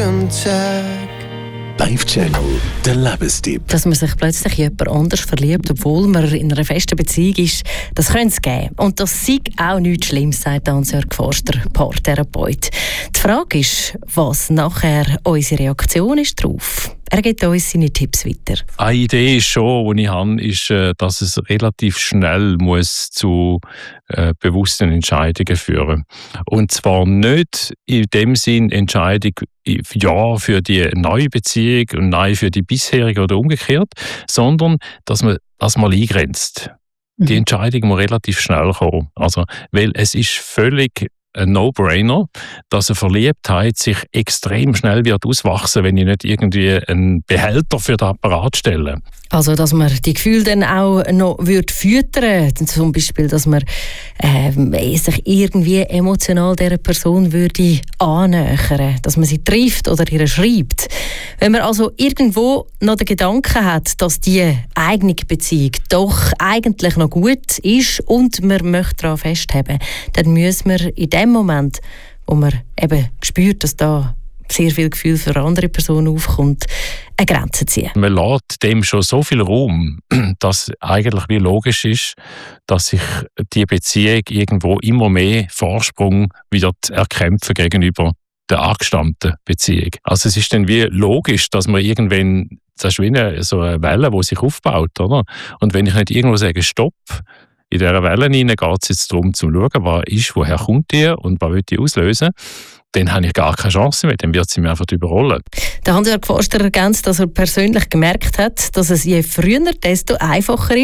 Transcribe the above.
jeden Tag. Live Channel, der Lebenstipp. Dass man sich plötzlich in jemand anders verliebt, obwohl man in einer festen Beziehung ist, das könnte es geben. Und das sei auch nichts Schlimmes, sagt Hans-Jörg Forster, Paartherapeut. Die Frage ist, was nachher unsere Reaktion ist darauf. Er gibt uns seine Tipps weiter. Eine Idee ist schon, die ich habe, ist, dass es relativ schnell muss zu bewussten Entscheidungen führen. Und zwar nicht in dem Sinn Entscheidung ja für die neue Beziehung und nein für die bisherige oder umgekehrt, sondern dass man das mal eingrenzt. Die Entscheidung muss relativ schnell kommen. Also, weil es ist völlig ein No-Brainer, dass eine Verliebtheit sich extrem schnell wird auswachsen, wenn ich nicht irgendwie einen Behälter für den Apparat stelle. Also, dass man die Gefühle dann auch noch füttern würde. Zum Beispiel, dass man sich irgendwie emotional dieser Person würde annähern, dass man sie trifft oder ihr schreibt. Wenn man also irgendwo noch den Gedanken hat, dass die eigene Beziehung doch eigentlich noch gut ist und man möchte daran festhalten, dann müssen wir in dem Moment, wo man eben spürt, dass da sehr viel Gefühl für eine andere Person aufkommt, eine Grenze ziehen. Man lässt dem schon so viel Raum, dass eigentlich wie logisch ist, dass sich die Beziehung irgendwo immer mehr Vorsprung wird erkämpfen gegenüber der angestammten Beziehung. Also es ist dann wie logisch, dass man irgendwann, das ist wie so eine Welle, die sich aufbaut, oder? Und wenn ich nicht irgendwo sage, Stopp, in dieser Welle hinein geht es jetzt darum, zu schauen, was ist, woher kommt die und was will die auslösen, dann habe ich gar keine Chance mehr, dann wird sie mir einfach überrollen. Der Hans-Jörg Forster ergänzt, dass er persönlich gemerkt hat, dass es je früher, desto einfacher ist,